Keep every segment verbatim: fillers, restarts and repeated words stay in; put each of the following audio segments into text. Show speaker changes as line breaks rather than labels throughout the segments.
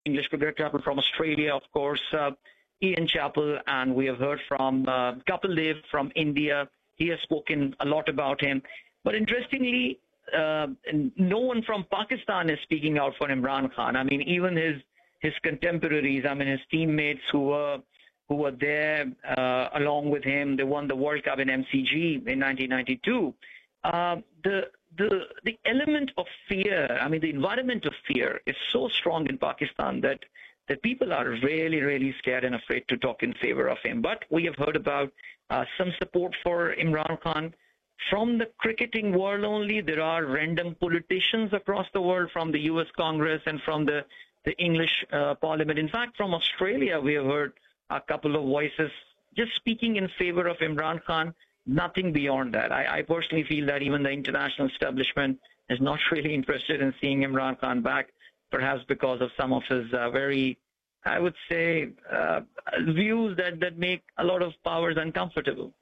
English cricket captain from Australia, of course, uh, Ian Chappell, and we have heard from uh, Kapil Dev from India. He has spoken a lot about him. But interestingly, uh, no one from Pakistan is speaking out for Imran Khan. I mean, even his his contemporaries, I mean, his teammates who were who were there uh, along with him. They won the World Cup in M C G in nineteen ninety-two. Uh, the the the element of fear, I mean, the environment of fear is so strong in Pakistan that that people are really, really scared and afraid to talk in favor of him. But we have heard about uh, some support for Imran Khan. From the cricketing world only, there are random politicians across the world, from the U S Congress and from the, the English uh, Parliament. In fact, from Australia, we have heard a couple of voices just speaking in favor of Imran Khan, nothing beyond that. I, I personally feel that even the international establishment is not really interested in seeing Imran Khan back, perhaps because of some of his uh, very, I would say, uh, views that, that make a lot of powers uncomfortable.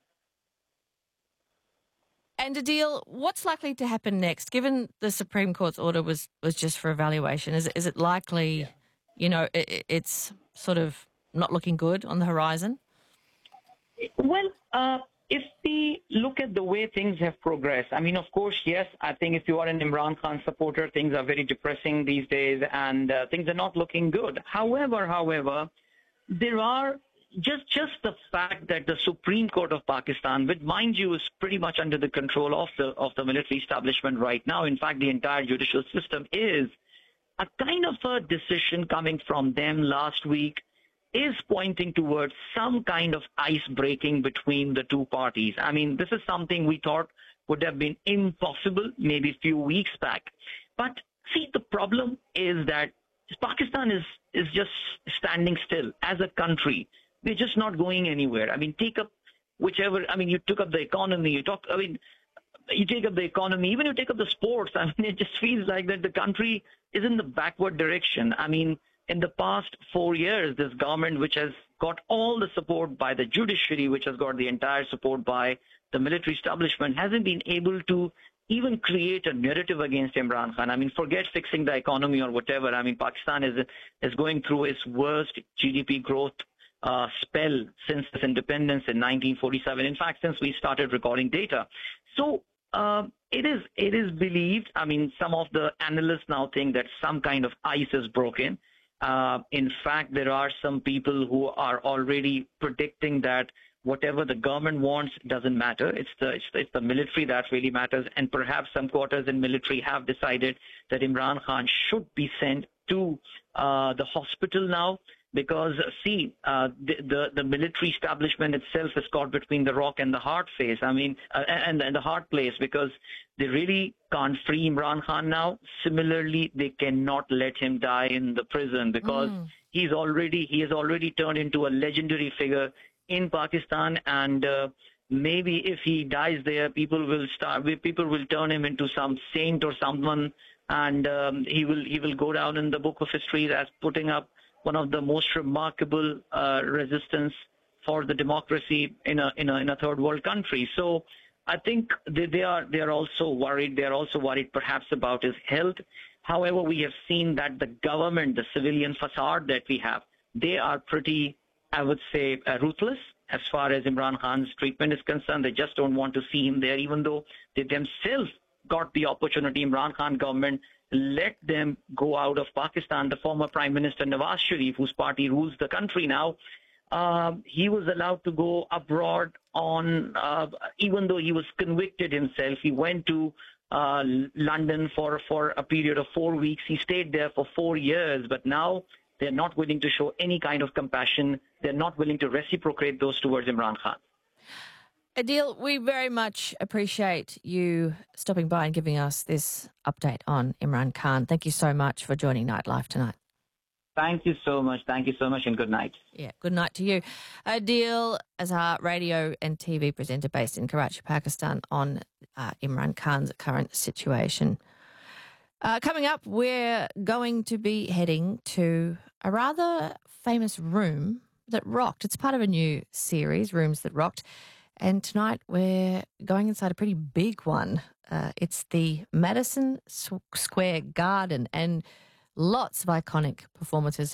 And Adil, what's likely to happen next? Given the Supreme Court's order was, was just for evaluation, is, is it likely, yeah. you know, it, it's sort of not looking good on the horizon?
Well, uh, if we look at the way things have progressed, I mean, of course, yes, I think if you are an Imran Khan supporter, things are very depressing these days and uh, things are not looking good. However, however, there are just, just the fact that the Supreme Court of Pakistan, which mind you is pretty much under the control of the, of the military establishment right now. In fact, the entire judicial system is a kind of a decision coming from them last week is pointing towards some kind of ice breaking between the two parties. I mean, this is something we thought would have been impossible maybe a few weeks back. But see, the problem is that Pakistan is, is just standing still as a country. We're just not going anywhere. I mean, take up whichever, I mean, you took up the economy, you talk, I mean, you take up the economy, even you take up the sports, I mean, it just feels like that the country is in the backward direction. I mean, in the past four years, this government, which has got all the support by the judiciary, which has got the entire support by the military establishment, hasn't been able to even create a narrative against Imran Khan. I mean, forget fixing the economy or whatever. I mean, Pakistan is is going through its worst G D P growth uh, spell since its independence in nineteen forty-seven. In fact, since we started recording data. So uh, it is it is believed, I mean, some of the analysts now think that some kind of ice is broken. Uh, in fact, there are some people who are already predicting that whatever the government wants doesn't matter. It's the, it's the, it's the military that really matters. And perhaps some quarters in military have decided that Imran Khan should be sent to uh, the hospital now. Because, see, uh, the, the the military establishment itself is caught between the rock and the hard place. I mean, uh, and, and the hard place, because they really can't free Imran Khan now. Similarly, they cannot let him die in the prison because mm. he's already he has already turned into a legendary figure in Pakistan. And uh, maybe if he dies there, people will start people will turn him into some saint or someone, and um, he will he will go down in the book of history as putting up one of the most remarkable uh, resistance for the democracy in a, in a in a third world country. So I think they, they are they are also worried. They are also worried perhaps about his health. However, we have seen that the government, the civilian facade that we have, they are pretty, I would say, uh, ruthless as far as Imran Khan's treatment is concerned. They just don't want to see him there, even though they themselves got the opportunity. Imran Khan government let them go out of Pakistan. The former Prime Minister Nawaz Sharif, whose party rules the country now, uh, he was allowed to go abroad on, uh, even though he was convicted himself. He went to uh, London for, for a period of four weeks. He stayed there for four years, but now they're not willing to show any kind of compassion. They're not willing to reciprocate those towards Imran Khan.
Adil, we very much appreciate you stopping by and giving us this update on Imran Khan. Thank you so much for joining Nightlife tonight.
Thank you so much. Thank you so much and good night.
Yeah, good night to you. Adil Azhar, radio and T V presenter based in Karachi, Pakistan, on uh, Imran Khan's current situation. Uh, coming up, we're going to be heading to a rather famous room that rocked. It's part of a new series, Rooms That Rocked. And tonight we're going inside a pretty big one. Uh, it's the Madison Square Garden, and lots of iconic performances